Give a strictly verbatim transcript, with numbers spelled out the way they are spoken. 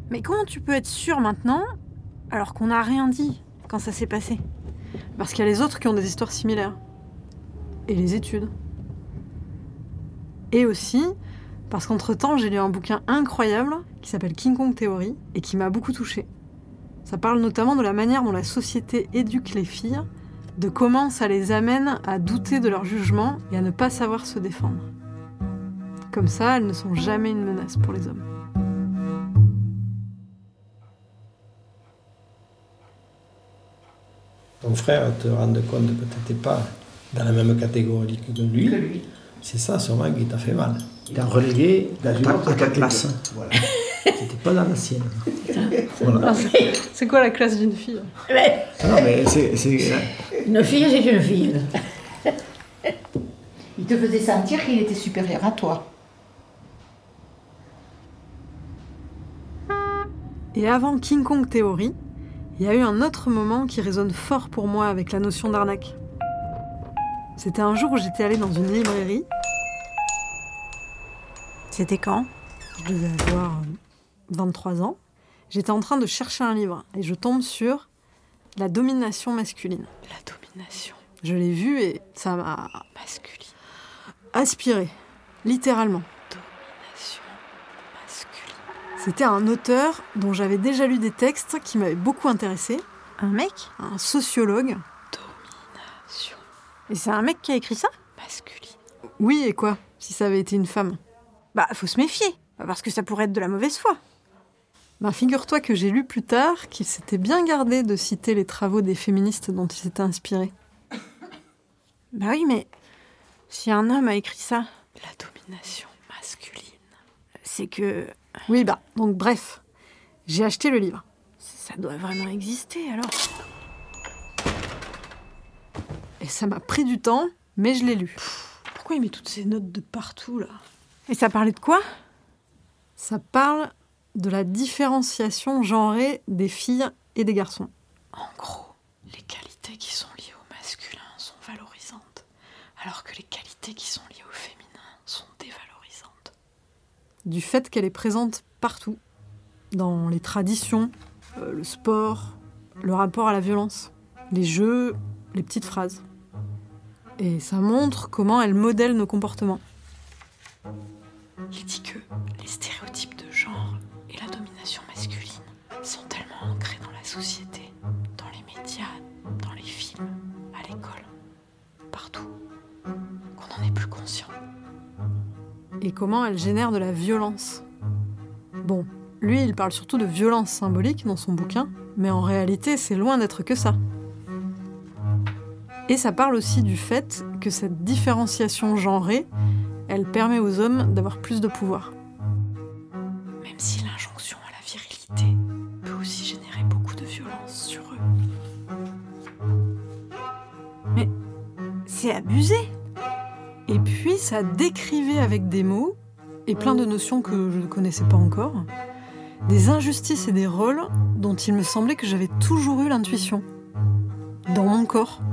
Mais comment tu peux être sûr maintenant, alors qu'on n'a rien dit quand ça s'est passé ? Parce qu'il y a les autres qui ont des histoires similaires. Et les études. Et aussi, parce qu'entre-temps, j'ai lu un bouquin incroyable qui s'appelle King Kong Theory et qui m'a beaucoup touchée. Ça parle notamment de la manière dont la société éduque les filles, de comment ça les amène à douter de leur jugement et à ne pas savoir se défendre. Comme ça, elles ne sont jamais une menace pour les hommes. Ton frère te rend compte que tu n'étais pas dans la même catégorie que lui. Que lui. C'est ça sûrement qui t'a fait mal. Il t'a relégué dans une autre classe. Voilà. C'était pas dans la sienne. Voilà. C'est quoi la classe d'une fille ? Ouais. Non, mais c'est... c'est... Une fille, c'est une fille. Il te faisait sentir qu'il était supérieur à toi. Et avant King Kong Theory, il y a eu un autre moment qui résonne fort pour moi avec la notion d'arnaque. C'était un jour où j'étais allée dans une librairie. C'était quand ? Je devais avoir vingt-trois ans. J'étais en train de chercher un livre et je tombe sur La domination masculine. La domination. Je l'ai vu et ça m'a... Masculine. Aspiré. Littéralement. Domination masculine. C'était un auteur dont j'avais déjà lu des textes qui m'avaient beaucoup intéressée. Un mec ? Un sociologue. Domination. Et c'est un mec qui a écrit ça ? Masculine. Oui, et quoi, si ça avait été une femme ? Bah, faut se méfier, parce que ça pourrait être de la mauvaise foi. Ben, figure-toi que j'ai lu plus tard qu'il s'était bien gardé de citer les travaux des féministes dont il s'était inspiré. Bah oui, mais si un homme a écrit ça, la domination masculine, c'est que... Oui, bah, donc bref, j'ai acheté le livre. Ça doit vraiment exister, alors. Et ça m'a pris du temps, mais je l'ai lu. Pourquoi il met toutes ces notes de partout, là ? Et ça parlait de quoi ? Ça parle de la différenciation genrée des filles et des garçons. En gros, les qualités qui sont liées au masculin sont valorisantes, alors que les qualités qui sont liées au féminin sont dévalorisantes. Du fait qu'elle est présente partout, dans les traditions, euh, le sport, le rapport à la violence, les jeux, les petites phrases. Et ça montre comment elle modèle nos comportements. Il dit que les stéréotypes de genre et la domination masculine sont tellement ancrés dans la société, dans les médias, dans les films, à l'école, partout, qu'on n'en est plus conscient. Et comment elles génèrent de la violence. Bon, lui, il parle surtout de violence symbolique dans son bouquin, mais en réalité, c'est loin d'être que ça. Et ça parle aussi du fait que cette différenciation genrée, elle permet aux hommes d'avoir plus de pouvoir. Même si l'injonction à la virilité peut aussi générer beaucoup de violence sur eux. Mais c'est abusé. Et puis ça décrivait avec des mots, et plein de notions que je ne connaissais pas encore, des injustices et des rôles dont il me semblait que j'avais toujours eu l'intuition. Dans mon corps.